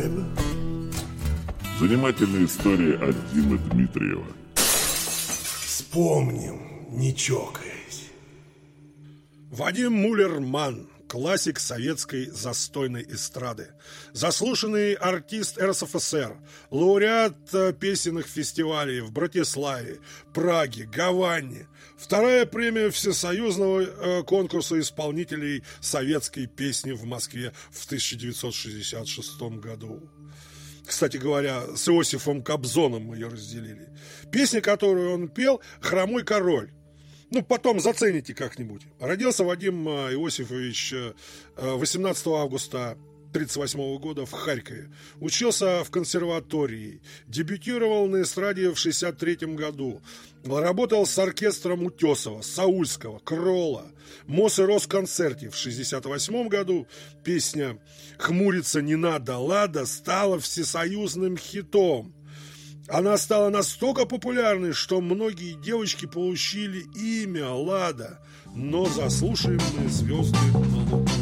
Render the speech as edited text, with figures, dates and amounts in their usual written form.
Занимательная история от Димы Дмитриева. Вспомним, не чокаясь. Вадим Муллер-Манн, классик советской застойной эстрады, заслуженный артист РСФСР, лауреат песенных фестивалей в Братиславе, Праге, Гаване, вторая премия Всесоюзного конкурса исполнителей советской песни в Москве в 1966 году. Кстати говоря, с Иосифом Кобзоном мы ее разделили. Песня, которую он пел, «Хромой король». Потом зацените как-нибудь. Родился Вадим Иосифович 18 августа 1938 года в Харькове. Учился в консерватории. Дебютировал на эстраде в 1963 году. Работал с оркестром Утесова, Саульского, Кролла, Мос и Росконцерте. В 1968 году песня «Хмуриться не надо, Лада» стала всесоюзным хитом. Она стала настолько популярной, что многие девочки получили имя Лада. Но заслушаем мы звезды на лугу.